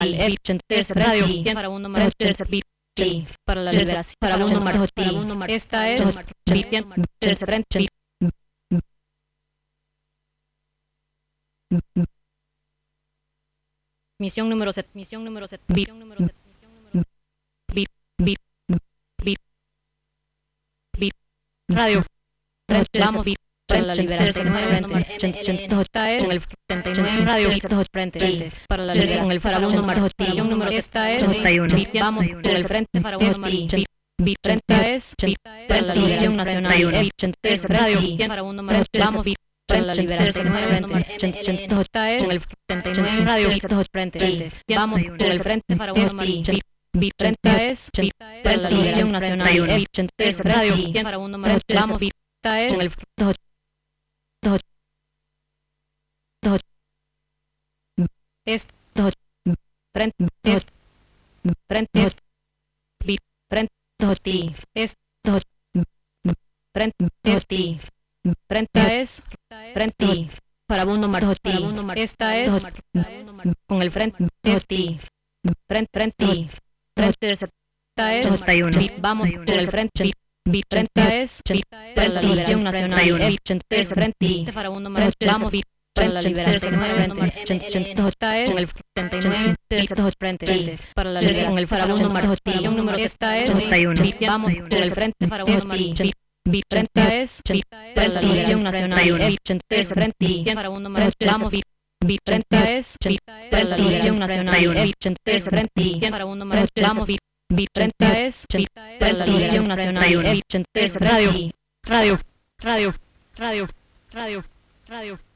Radio para uno para la liberación para uno esta es misión número 7 radio vamos para la liberación esta es radio frente para la liberación el farabuno misión número esta es vamos por el frente farabuno esta es para la liberación nacional radio farabuno vamos para la liberación esta es radio frente vamos por el frente farabuno esta es para la liberación nacional radio farabuno vamos esta es farabundo martí esta es con el frente frente esta es vamos por el frente esta es para la liberación nacional frente farabundo vamos para la liberación esta es frente para la liberación con el farabundo misión número esta es vamos por el frente farabundo esta es para la liberación nacional frente farabundo vamos esta es para la liberación nacional frente farabundo vamos esta es para la liberación nacional radio